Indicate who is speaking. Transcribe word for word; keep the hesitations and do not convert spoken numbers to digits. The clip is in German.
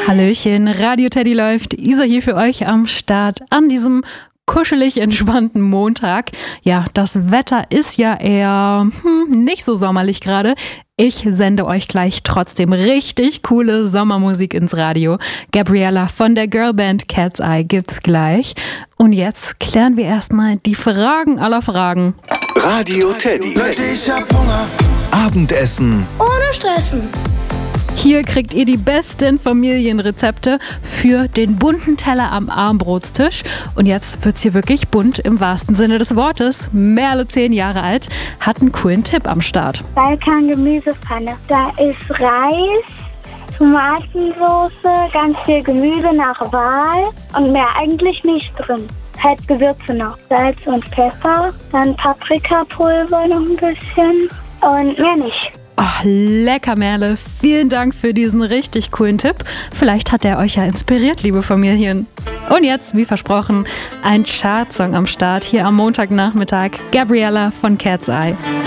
Speaker 1: Hallöchen, Radio Teddy läuft. Isa hier für euch am Start an diesem kuschelig entspannten Montag. Ja, das Wetter ist ja eher hm, nicht so sommerlich gerade. Ich sende euch gleich trotzdem richtig coole Sommermusik ins Radio. Gabriella von der Girlband Cat's Eye gibt's gleich. Und jetzt klären wir erstmal die Fragen aller Fragen.
Speaker 2: Radio Teddy. Leute, ich hab Hunger. Abendessen.
Speaker 3: Ohne Stressen.
Speaker 1: Hier kriegt ihr die besten Familienrezepte für den bunten Teller am Armbrotstisch. Und jetzt wird's hier wirklich bunt im wahrsten Sinne des Wortes. Merle, zehn Jahre alt, hat einen coolen Tipp am Start.
Speaker 3: Balkan-Gemüsepfanne. Da ist Reis, Tomatensauce, ganz viel Gemüse nach Wahl und mehr eigentlich nicht drin. Halt Gewürze noch. Salz und Pfeffer, dann Paprikapulver noch ein bisschen und mehr nicht.
Speaker 1: Oh, lecker, Merle. Vielen Dank für diesen richtig coolen Tipp. Vielleicht hat er euch ja inspiriert, liebe Familien. Und jetzt, wie versprochen, ein Chartsong am Start hier am Montagnachmittag. Gabriella von Cat's Eye.